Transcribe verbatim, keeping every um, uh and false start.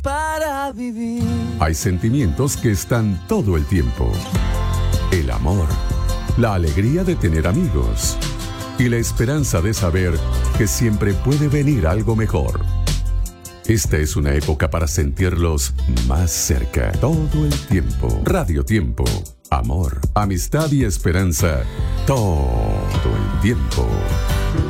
para vivir. Hay sentimientos que están todo el tiempo. El amor, la alegría de tener amigos y la esperanza de saber que siempre puede venir algo mejor. Esta es una época para sentirlos más cerca, todo el tiempo. Radio Tiempo, amor, amistad y esperanza, todo el tiempo.